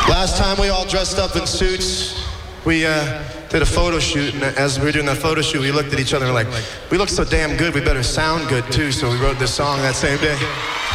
Last time we all dressed up in suits, we did a photo shoot, and as we were doing that photo shoot, we looked at each other and were like, we look so damn good, we better sound good too, so we wrote this song that same day.